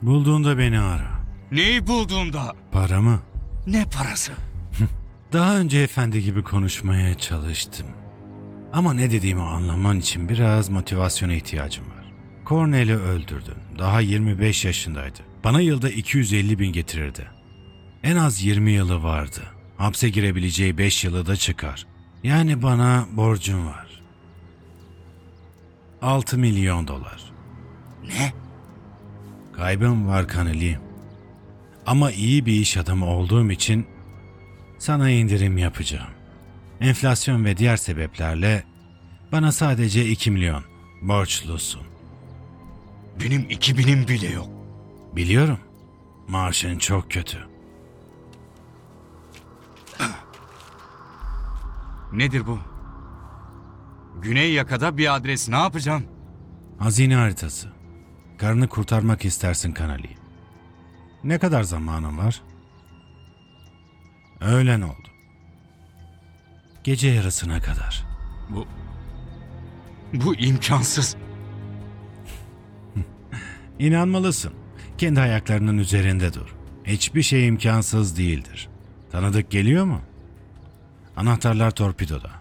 Bulduğunda beni ara. Neyi bulduğunda? Paramı. Ne parası? Daha önce efendi gibi konuşmaya çalıştım. Ama ne dediğimi anlaman için biraz motivasyona ihtiyacım var. Cornell'i öldürdün. Daha 25 yaşındaydı. Bana yılda 250 bin getirirdi. En az 20 yılı vardı. Hapse girebileceği 5 yılı da çıkar. Yani bana borcun var. 6 milyon dolar. Ne? Kaybım var Kanali. Ama iyi bir iş adamı olduğum için sana indirim yapacağım. Enflasyon ve diğer sebeplerle bana sadece 2 milyon borçlusun. Benim 2000'im bile yok. Biliyorum. Maaşın çok kötü. Nedir bu? Güney yakada bir adres, ne yapacağım? Hazine haritası. Karını kurtarmak istersin Kanali. Ne kadar zamanın var? Öğlen oldu. Gece yarısına kadar. Bu imkansız. İnanmalısın. Kendi ayaklarının üzerinde dur. Hiçbir şey imkansız değildir. Tanıdık geliyor mu? Anahtarlar torpidoda.